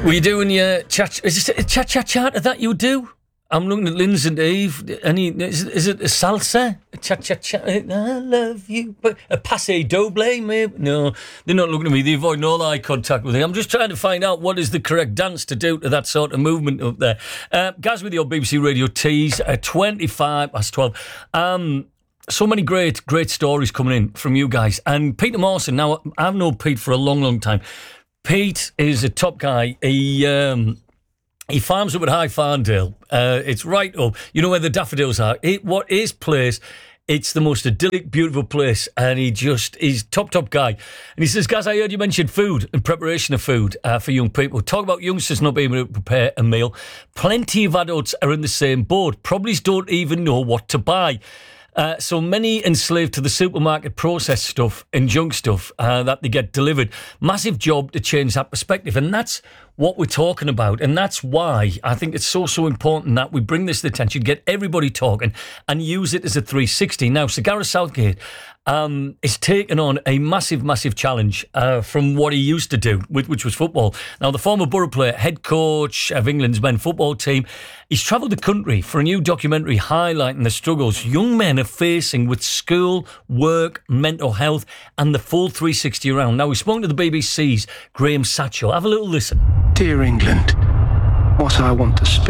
Were you doing your chat? Is it a cha-cha-cha that you do? I'm looking at Linz and Eve. Is it a salsa? A cha-cha-cha? I love you. But a passe doble, maybe? No, they're not looking at me. They avoid all eye contact with me. I'm just trying to find out what is the correct dance to do to that sort of movement up there. Gaz with your BBC Radio Tees, 12. So many great stories coming in from you guys. And Peter Mawson, now, I've known Pete for a long, long time. Pete is a top guy. He farms up at High Farndale. It's right up. You know where the daffodils are? What his place, it's the most idyllic, beautiful place. And he's top guy. And he says, guys, I heard you mention food and preparation of food for young people. Talk about youngsters not being able to prepare a meal. Plenty of adults are in the same boat. Probably don't even know what to buy. So many enslaved to the supermarket processed stuff and junk stuff that they get delivered. Massive job to change that perspective. And that's what we're talking about. And that's why I think it's so important that we bring this to attention, get everybody talking and use it as a 360. Now, Sir Gareth Southgate is taking on a massive challenge from what he used to do, which was football. Now, the former Borough player, head coach of England's men's football team, he's travelled the country for a new documentary highlighting the struggles young men are facing with school, work, mental health, and the full 360 around. Now, we spoke to the BBC's Graham Satchell. Have a little listen. Dear England, what I want to speak